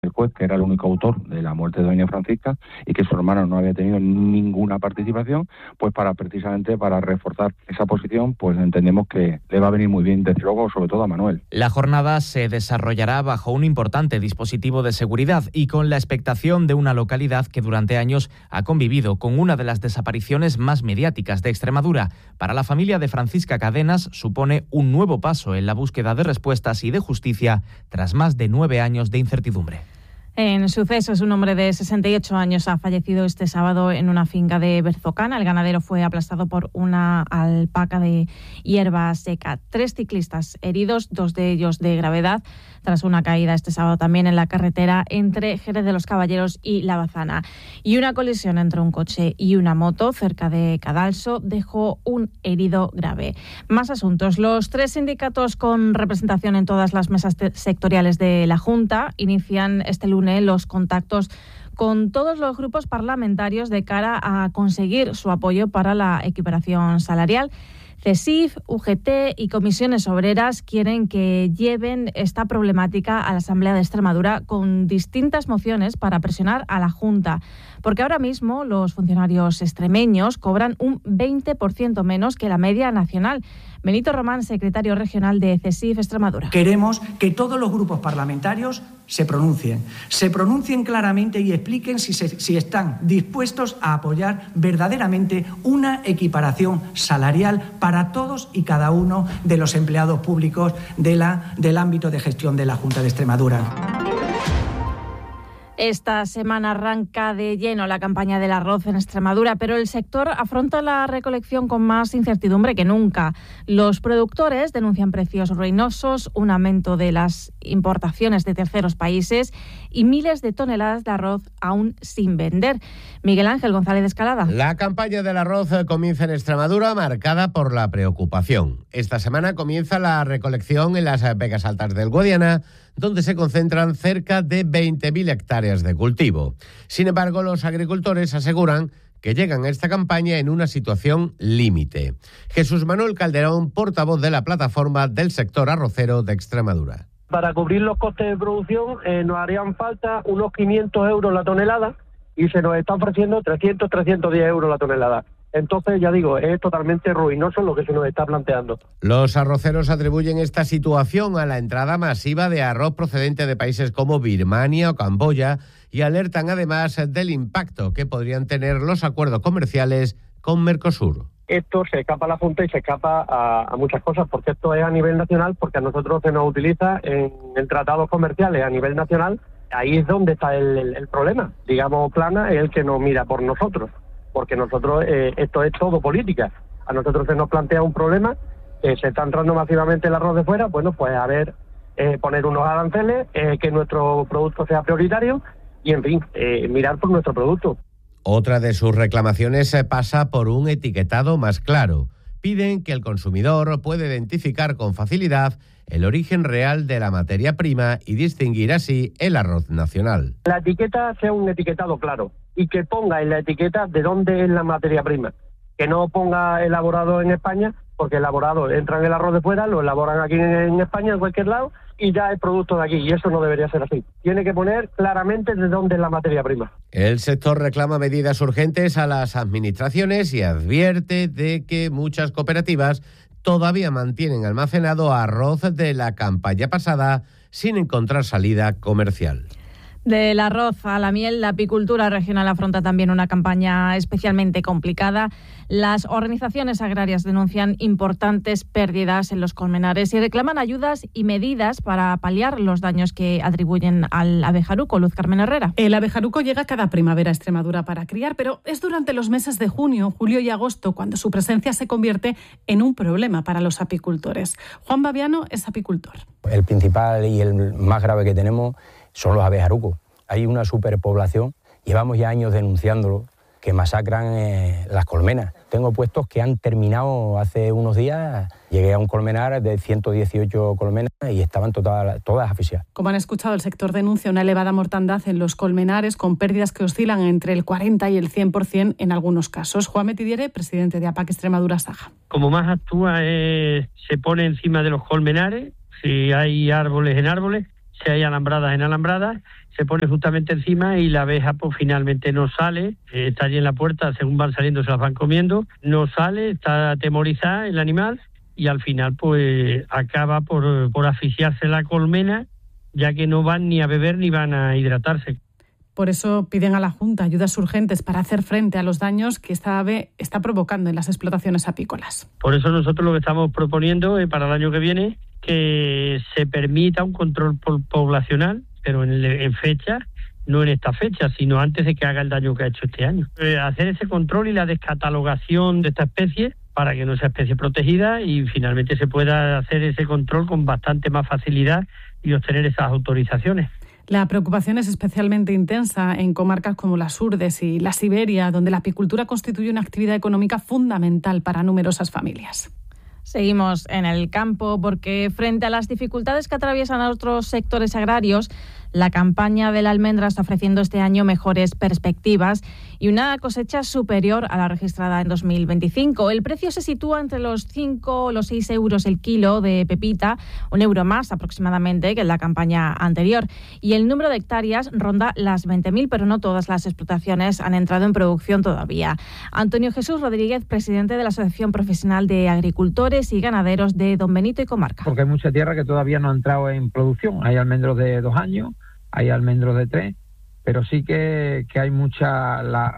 el juez, que era el único autor de la muerte de doña Francisca y que su hermano no había tenido ninguna participación, pues precisamente para reforzar esa posición, pues entendemos que le va a venir muy bien, desde luego, sobre todo a Manuel. La jornada se desarrollará bajo un importante dispositivo de seguridad y con la expectación de una localidad que durante años ha convivido con una de las desapariciones más mediáticas de Extremadura. Para la familia de Francisca Cadenas supone un nuevo paso en la búsqueda de respuestas y de justicia tras más de 9 años de incertidumbre. En sucesos, un hombre de 68 años ha fallecido este sábado en una finca de Berzocana. El ganadero fue aplastado por una alpaca de hierba seca. 3 ciclistas heridos, 2 de ellos de gravedad, tras una caída este sábado también en la carretera entre Jerez de los Caballeros y La Bazana. Y una colisión entre un coche y una moto cerca de Cadalso dejó un herido grave. Más asuntos. Los 3 sindicatos con representación en todas las mesas sectoriales de la Junta inician este lunes los contactos con todos los grupos parlamentarios de cara a conseguir su apoyo para la equiparación salarial. CESIF, UGT y comisiones obreras quieren que lleven esta problemática a la Asamblea de Extremadura con distintas mociones para presionar a la Junta, porque ahora mismo los funcionarios extremeños cobran un 20% menos que la media nacional. Benito Román, secretario regional de CESIF Extremadura. Queremos que todos los grupos parlamentarios se pronuncien claramente y expliquen si están dispuestos a apoyar verdaderamente una equiparación salarial para todos y cada uno de los empleados públicos del ámbito de gestión de la Junta de Extremadura. Esta semana arranca de lleno la campaña del arroz en Extremadura, pero el sector afronta la recolección con más incertidumbre que nunca. Los productores denuncian precios ruinosos, un aumento de las importaciones de terceros países y miles de toneladas de arroz aún sin vender. Miguel Ángel González de Escalada. La campaña del arroz comienza en Extremadura marcada por la preocupación. Esta semana comienza la recolección en las Vegas Altas del Guadiana, donde se concentran cerca de 20.000 hectáreas de cultivo. Sin embargo, los agricultores aseguran que llegan a esta campaña en una situación límite. Jesús Manuel Calderón, portavoz de la plataforma del sector arrocero de Extremadura. Para cubrir los costes de producción nos harían falta unos 500 euros la tonelada y se nos está ofreciendo 310 euros la tonelada. Entonces, ya digo, es totalmente ruinoso lo que se nos está planteando. Los arroceros atribuyen esta situación a la entrada masiva de arroz procedente de países como Birmania o Camboya y alertan además del impacto que podrían tener los acuerdos comerciales con Mercosur. Esto se escapa a la Junta y se escapa a muchas cosas, porque esto es a nivel nacional, porque a nosotros se nos utiliza en tratados comerciales a nivel nacional. Ahí es donde está el problema. Digamos, Plana es el que nos mira por nosotros, porque nosotros, esto es todo política. A nosotros se nos plantea un problema, se está entrando masivamente el arroz de fuera, bueno, pues a ver, poner unos aranceles, que nuestro producto sea prioritario y, en fin, mirar por nuestro producto. Otra de sus reclamaciones pasa por un etiquetado más claro. Piden que el consumidor pueda identificar con facilidad el origen real de la materia prima y distinguir así el arroz nacional. La etiqueta sea un etiquetado claro y que ponga en la etiqueta de dónde es la materia prima. Que no ponga elaborado en España, porque elaborado entra en el arroz de fuera, lo elaboran aquí en España, en cualquier lado, y ya es producto de aquí, y eso no debería ser así. Tiene que poner claramente de dónde es la materia prima. El sector reclama medidas urgentes a las administraciones y advierte de que muchas cooperativas todavía mantienen almacenado arroz de la campaña pasada sin encontrar salida comercial. Del arroz a la miel, la apicultura regional afronta también una campaña especialmente complicada. Las organizaciones agrarias denuncian importantes pérdidas en los colmenares y reclaman ayudas y medidas para paliar los daños que atribuyen al abejaruco. Luz Carmen Herrera. El abejaruco llega cada primavera a Extremadura para criar, pero es durante los meses de junio, julio y agosto cuando su presencia se convierte en un problema para los apicultores. Juan Baviano es apicultor. El principal y el más grave que tenemos son los abejarucos. Hay una superpoblación, llevamos ya años denunciándolo, que masacran las colmenas. Tengo puestos que han terminado hace unos días. Llegué a un colmenar de 118 colmenas y estaban todas asfixiadas. Como han escuchado, el sector denuncia una elevada mortandad en los colmenares, con pérdidas que oscilan entre el 40 y el 100% en algunos casos. Juan Metidiere, presidente de APAC Extremadura Saja. Como más actúa se pone encima de los colmenares, si hay árboles en árboles, si hay alambradas en alambradas, se pone justamente encima y la abeja pues finalmente no sale, está allí en la puerta, según van saliendo se las van comiendo, no sale, está atemorizada el animal y al final pues acaba por asfixiarse la colmena, ya que no van ni a beber ni van a hidratarse. Por eso piden a la Junta ayudas urgentes para hacer frente a los daños que esta ave está provocando en las explotaciones apícolas. Por eso nosotros lo que estamos proponiendo para el año que viene, que se permita un control poblacional, pero en fecha, no en esta fecha, sino antes de que haga el daño que ha hecho este año. Hacer ese control y la descatalogación de esta especie para que no sea especie protegida y finalmente se pueda hacer ese control con bastante más facilidad y obtener esas autorizaciones. La preocupación es especialmente intensa en comarcas como las Urdes y la Siberia, donde la apicultura constituye una actividad económica fundamental para numerosas familias. Seguimos en el campo porque frente a las dificultades que atraviesan a otros sectores agrarios, la campaña de la almendra está ofreciendo este año mejores perspectivas y una cosecha superior a la registrada en 2025. El precio se sitúa entre los 5 o los 6 euros el kilo de pepita, €1 más aproximadamente que en la campaña anterior. Y el número de hectáreas ronda las 20.000, pero no todas las explotaciones han entrado en producción todavía. Antonio Jesús Rodríguez, presidente de la Asociación Profesional de Agricultores y Ganaderos de Don Benito y Comarca. Porque hay mucha tierra que todavía no ha entrado en producción. Hay almendros de 2 años, hay almendros de 3, pero sí que hay muchas, las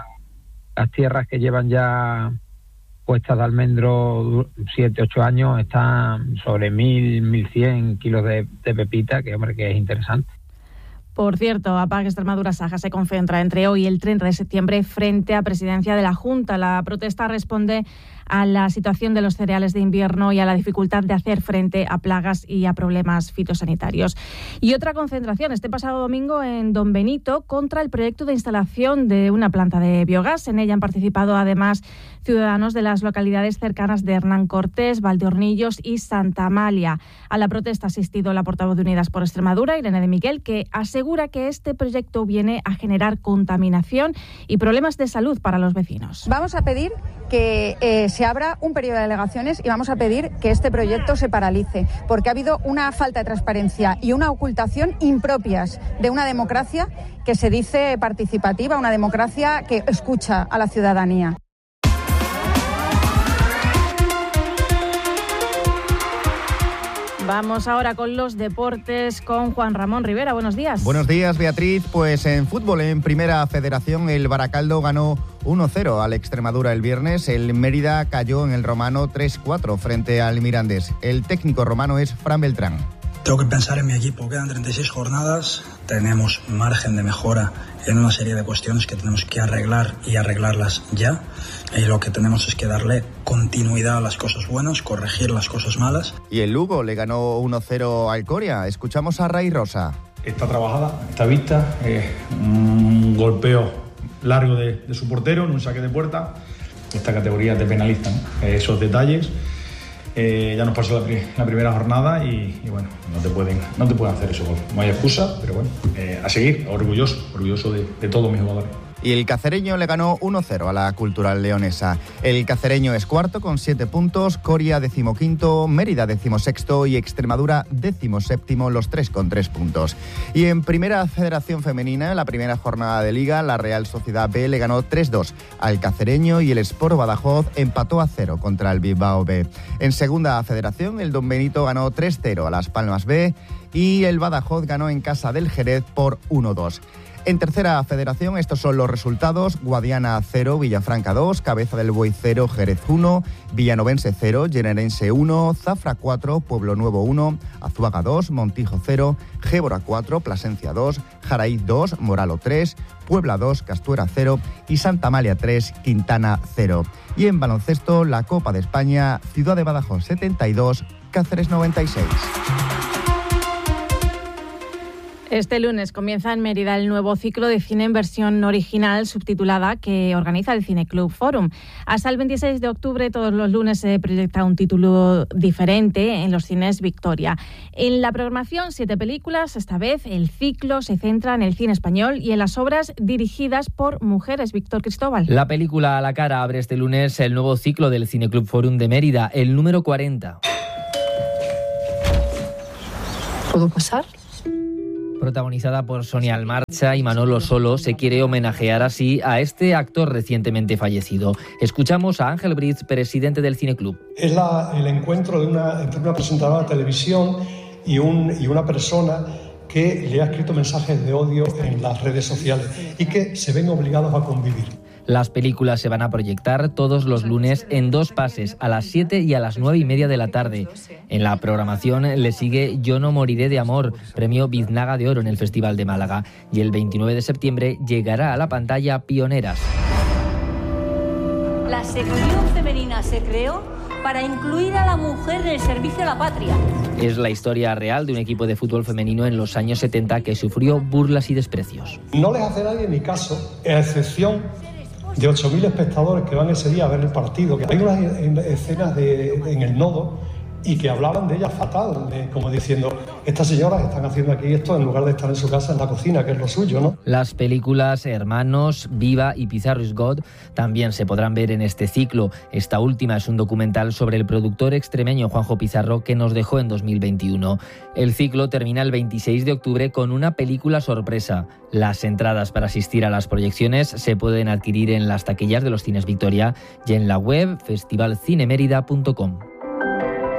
tierras que llevan ya puestas de almendro 7, 8 años están sobre 1.000, 1.100 kilos de pepita, que hombre, que es interesante. Por cierto, APAC Extremadura Saja se concentra entre hoy y el 30 de septiembre frente a Presidencia de la Junta. La protesta responde a la situación de los cereales de invierno y a la dificultad de hacer frente a plagas y a problemas fitosanitarios. Y otra concentración este pasado domingo en Don Benito contra el proyecto de instalación de una planta de biogás. En ella han participado además ciudadanos de las localidades cercanas de Hernán Cortés, Valdeornillos y Santa Amalia. A la protesta ha asistido la portavoz de Unidas por Extremadura, Irene de Miguel, que asegura que este proyecto viene a generar contaminación y problemas de salud para los vecinos. Vamos a pedir que se abra un periodo de alegaciones y vamos a pedir que este proyecto se paralice, porque ha habido una falta de transparencia y una ocultación impropias de una democracia que se dice participativa, una democracia que escucha a la ciudadanía. Vamos ahora con los deportes con Juan Ramón Rivera. Buenos días. Buenos días, Beatriz. Pues en fútbol, en Primera Federación, el Baracaldo ganó 1-0 al Extremadura el viernes. El Mérida cayó en el Romano 3-4 frente al Mirandés. El técnico romano es Fran Beltrán. Tengo que pensar en mi equipo. Quedan 36 jornadas. Tenemos margen de mejora en una serie de cuestiones que tenemos que arreglar y arreglarlas ya. Y lo que tenemos es que darle continuidad a las cosas buenas, corregir las cosas malas. Y el Lugo le ganó 1-0 al Coria. Escuchamos a Ray Rosa. Está trabajada, está vista. Un golpeo largo de su portero en un saque de puerta. Esta categoría te penaliza, ¿no? Esos detalles. Ya nos pasó la primera jornada y bueno, no te pueden hacer eso gol. No hay excusa, pero bueno, a seguir, orgulloso de todos mis jugadores. Y el Cacereño le ganó 1-0 a la Cultural Leonesa. El Cacereño es cuarto con 7 puntos, Coria 15º, Mérida 16º y Extremadura 17º, los 3 con 3 puntos. Y en Primera Federación Femenina, en la primera jornada de Liga, la Real Sociedad B le ganó 3-2 al Cacereño y el Sport Badajoz empató a 0 contra el Bilbao B. En Segunda Federación, el Don Benito ganó 3-0 a Las Palmas B y el Badajoz ganó en casa del Jerez por 1-2. En Tercera Federación, estos son los resultados: Guadiana 0, Villafranca 2, Cabeza del Buey 0, Jerez 1, Villanovense 0, Generense 1, Zafra 4, Pueblo Nuevo 1, Azuaga 2, Montijo 0, Gébora 4, Plasencia 2, Jaraíz 2, Moralo 3, Puebla 2, Castuera 0 y Santa Amalia 3, Quintana 0. Y en baloncesto, la Copa de España, Ciudad de Badajoz 72, Cáceres 96. Este lunes comienza en Mérida el nuevo ciclo de cine en versión original subtitulada que organiza el Cineclub Forum. Hasta el 26 de octubre, todos los lunes se proyecta un título diferente en los cines Victoria. En la programación, 7 películas. Esta vez el ciclo se centra en el cine español y en las obras dirigidas por mujeres. Víctor Cristóbal. La película A la cara abre este lunes el nuevo ciclo del Cineclub Forum de Mérida, el número 40. ¿Puedo pasar? protagonizada por Sonia Almarcha y Manolo Solo, se quiere homenajear así a este actor recientemente fallecido. Escuchamos a Ángel Briz, presidente del Cineclub. Es el encuentro entre una presentadora de televisión y una persona que le ha escrito mensajes de odio en las redes sociales y que se ven obligados a convivir. Las películas se van a proyectar todos los lunes en 2 pases, a las 7 y a las 9:30 de la tarde. En la programación le sigue Yo no moriré de amor, premio Biznaga de Oro en el Festival de Málaga. Y el 29 de septiembre llegará a la pantalla Pioneras. La sección femenina se creó para incluir a la mujer en el servicio a la patria. Es la historia real de un equipo de fútbol femenino en los años 70 que sufrió burlas y desprecios. No les hace nadie ni caso, a excepción de 8.000 espectadores que van ese día a ver el partido. Hay unas escenas en el nodo y que hablaban de ellas fatal, como diciendo, estas señoras están haciendo aquí esto en lugar de estar en su casa en la cocina, que es lo suyo, ¿no? Las películas Hermanos, Viva y Pizarro is God también se podrán ver en este ciclo. Esta última es un documental sobre el productor extremeño Juanjo Pizarro que nos dejó en 2021. El ciclo termina el 26 de octubre con una película sorpresa. Las entradas para asistir a las proyecciones se pueden adquirir en las taquillas de los Cines Victoria y en la web festivalcinemerida.com.